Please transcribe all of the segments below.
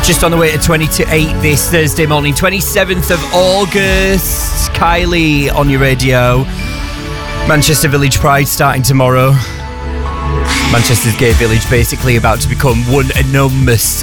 Just on the way to 20 to 8 this Thursday morning, 27th of August. Kylie on your radio. Manchester Village Pride starting tomorrow. Manchester's gay village basically about to become one enormous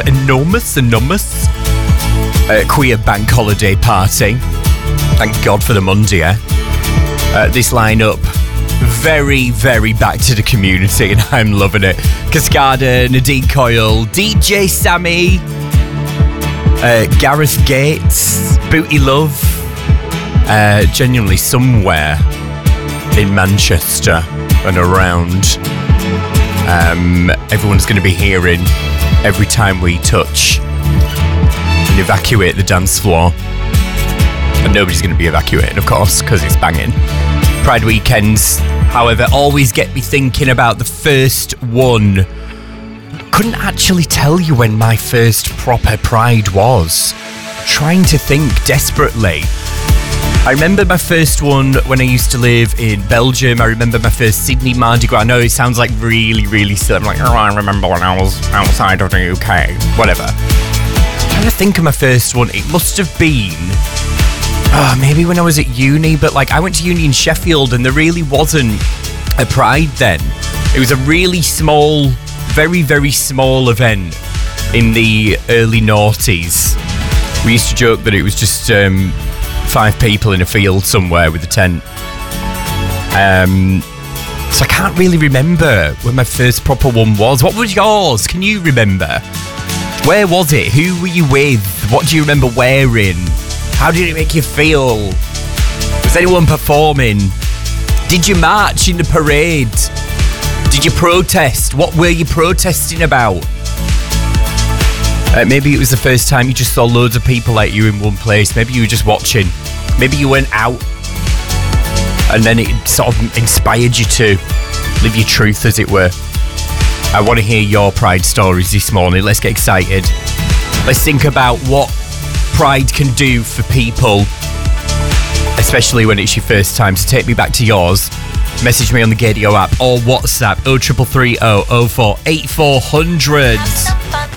queer bank holiday party. Thank God for the Monday, eh? This lineup, very, very back to the community, and I'm loving it. Cascada, Nadine Coyle, DJ Sammy, Gareth Gates, Booty Love, genuinely somewhere in Manchester and around. Everyone's going to be hearing every time we touch and evacuate the dance floor. And nobody's going to be evacuating, of course, because it's banging. Pride weekends, however, always get me thinking about the first one. Couldn't actually tell you when my first proper Pride was. Trying to think desperately. I remember my first one when I used to live in Belgium. I remember my first Sydney Mardi Gras. I know it sounds like really, really silly. I'm like, oh, I remember when I was outside of the UK. Whatever. I'm trying to think of my first one. It must have been... maybe when I was at uni, but like I went to uni in Sheffield and there really wasn't a Pride then. It was a really small, very, very small event in the early noughties. We used to joke that it was just 5 people in a field somewhere with a tent. So I can't really remember when my first proper one was. What was yours? Can you remember? Where was it? Who were you with? What do you remember wearing? How did it make you feel? Was anyone performing? Did you march in the parade? Did you protest? What were you protesting about? Maybe it was the first time you just saw loads of people like you in one place. Maybe you were just watching. Maybe you went out and then it sort of inspired you to live your truth, as it were. I want to hear your Pride stories this morning. Let's get excited. Let's think about what Pride can do for people, especially when it's your first time. So take me back to yours. Message me on the Gadio app or WhatsApp 0330 04 8400.